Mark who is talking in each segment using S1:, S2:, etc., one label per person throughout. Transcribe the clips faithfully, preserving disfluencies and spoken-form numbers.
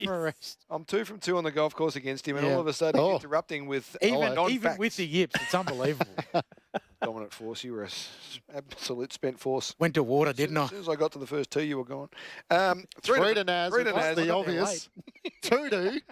S1: rest.
S2: I'm two from two on the golf course against him, and
S1: Yeah.
S2: all of a sudden
S1: Oh.
S2: interrupting with
S1: Even,
S2: non-facts.
S1: even with the yips, it's unbelievable.
S2: Dominant force. You were a s- absolute spent force.
S1: Went to water, didn't I?
S2: As soon as I got to the first two, you were gone. Um, three,
S3: Three
S2: to,
S3: to Naz,
S2: three to
S3: which is
S2: Naz.
S3: the
S1: I got there
S3: obvious. Two to.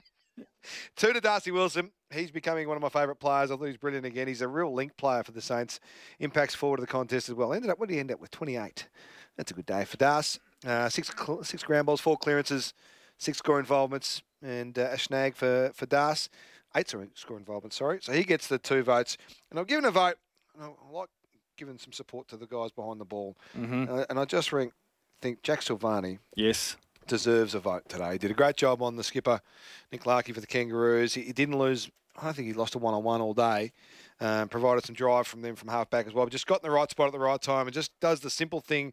S2: Two to Darcy Wilson. He's becoming one of my favourite players. I thought he's brilliant again. He's a real link player for the Saints. Impacts forward to the contest as well. Ended up, what did he end up with? twenty-eight. That's a good day for Darcy. Uh, six cl- six ground balls, four clearances, six score involvements, and uh, a snag for, for Darcy. Eight score involvements, sorry. So he gets the two votes. And I've given a vote. And I like giving some support to the guys behind the ball.
S4: Mm-hmm.
S2: Uh, and I just think, think Jack Silvani
S4: Yes.
S2: deserves a vote today. He did a great job on the skipper, Nick Larkey, for the Kangaroos. He, he didn't lose. I don't think he lost a one-on-one all day. Um, provided some drive from them from half back as well. But just got in the right spot at the right time and just does the simple thing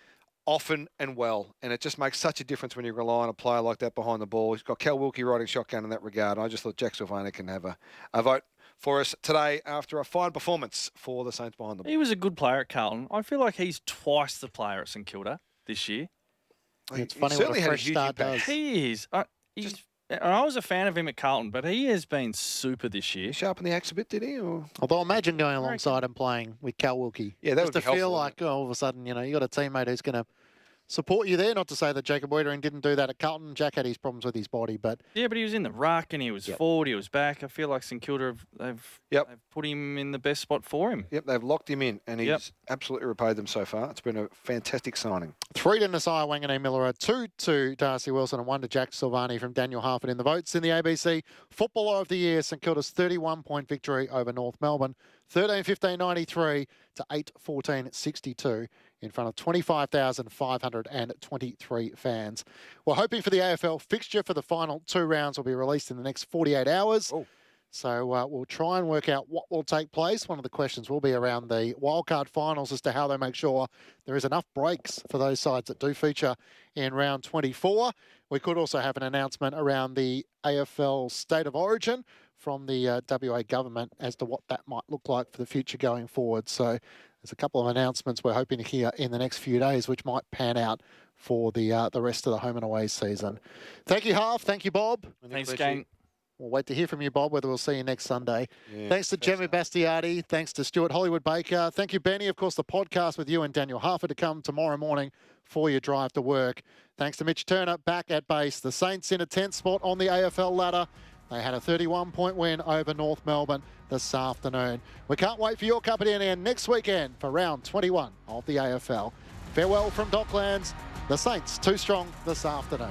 S2: often and well. And it just makes such a difference when you rely on a player like that behind the ball. He's got Cal Wilkie riding shotgun in that regard. I just thought Jack Silvani can have a, a vote for us today after a fine performance for the Saints behind the ball.
S4: He was a good player at Carlton. I feel like he's twice the player at St Kilda this year.
S3: It's
S2: He
S3: funny what
S2: certainly
S3: a
S2: had a
S3: fresh
S2: huge
S3: start
S2: impact.
S3: does.
S4: He is. Uh, he's, and I was a fan of him at Carlton, but he has been super this year.
S2: He sharpened the axe a bit, did he? Or?
S3: Although imagine going alongside and playing with Cal Wilkie.
S2: Yeah, that
S3: Just
S2: would
S3: to
S2: be
S3: feel
S2: helpful,
S3: like oh, all of a sudden, you know, you got a teammate who's going to support you there. Not to say that Jacob Wiedering didn't do that at Carlton. Jack had his problems with his body, but
S4: Yeah, but he was in the ruck and he was
S3: Yep.
S4: forward, he was back. I feel like St Kilda have they've,
S2: Yep.
S4: they've put him in the best spot for him.
S2: Yep, they've locked him in, and he's
S4: Yep.
S2: absolutely repaid them so far. It's been a fantastic signing.
S3: three to Nasai Wangane Miller, two to Darcy Wilson, and one to Jack Silvani from Daniel Harford in the votes. In the A B C Footballer of the Year, St Kilda's thirty-one point victory over North Melbourne, thirteen fifteen ninety-three to eight fourteen sixty-two in front of twenty-five thousand five hundred twenty-three fans. We're hoping for the A F L fixture for the final two rounds will be released in the next forty-eight hours.
S2: Oh.
S3: So uh, we'll try and work out what will take place. One of the questions will be around the wildcard finals as to how they make sure there is enough breaks for those sides that do feature in round twenty-four. We could also have an announcement around the A F L State of Origin from the uh, W A government as to what that might look like for the future going forward. So there's a couple of announcements we're hoping to hear in the next few days, which might pan out for the uh, the rest of the home and away season. Thank you, Half. Thank you, Bob.
S4: Thanks, Kane.
S3: We'll wait to hear from you, Bob, whether we'll see you next Sunday.
S2: Yeah,
S3: Thanks to
S2: best
S3: Jemmy
S2: luck.
S3: Bastiardi. Thanks to Stuart Hollywood Baker. Thank you, Benny. Of course, the podcast with you and Daniel Harford to come tomorrow morning for your drive to work. Thanks to Mitch Turner back at base. The Saints in a tenth spot on the A F L ladder. They had a thirty-one point win over North Melbourne this afternoon. We can't wait for your company again next weekend for round twenty-one of the A F L. Farewell from Docklands. The Saints too strong this afternoon.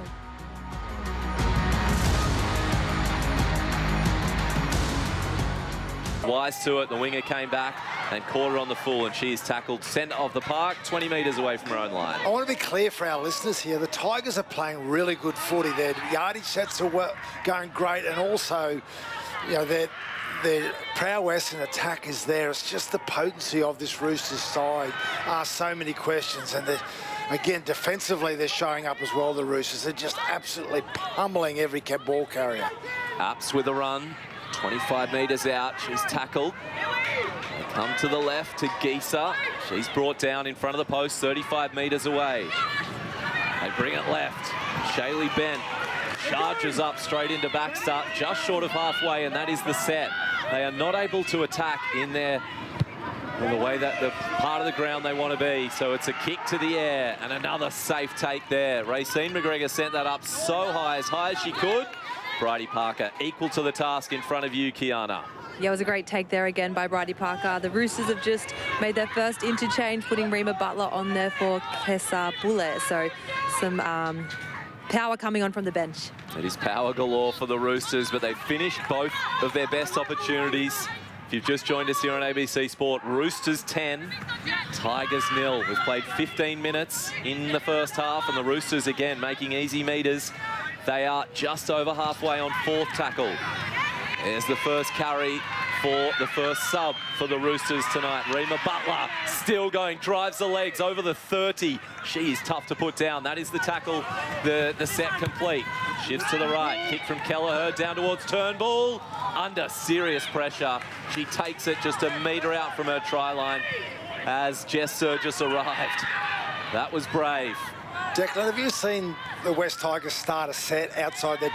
S5: Wise to it, the winger came back and caught her on the full, and she is tackled centre of the park, twenty metres away from her own line.
S6: I want to be clear for our listeners here. The Tigers are playing really good footy. Their yardage sets are well, going great, and also, you know, their their prowess in attack is there. It's just the potency of this Roosters side. Ask so many questions, and they're, again, defensively they're showing up as well. The Roosters, they're just absolutely pummeling every ball carrier.
S5: Apps with a run, twenty-five metres out, she's tackled. They come to the left to Geisa. She's brought down in front of the post, thirty-five metres away. They bring it left. Shaylee Bent charges up straight into Baxter, just short of halfway, and that is the set. They are not able to attack in their well, the way that the part of the ground they want to be. So it's a kick to the air and another safe take there. Racine McGregor sent that up so high, as high as she could. Bridie Parker equal to the task in front of you, Kiana.
S7: Yeah, it was a great take there again by Bridie Parker. The Roosters have just made their first interchange, putting Rima Butler on there for Kesa Bule. So some um, power coming on from the bench.
S5: It is power galore for the Roosters, but they finished both of their best opportunities. If you've just joined us here on A B C Sport, Roosters ten, Tigers nil. We've played fifteen minutes in the first half, and the Roosters again making easy meters. They are just over halfway on fourth tackle. There's the first carry for the first sub for the Roosters tonight. Rima Butler still going, drives the legs over the thirty. She is tough to put down. That is the tackle, the, the set complete. Shifts to the right, kick from Kelleher down towards Turnbull. Under serious pressure. She takes it just a metre out from her try line as Jess Surgis arrived. That was brave.
S6: Declan, have you seen the West Tigers start a set outside their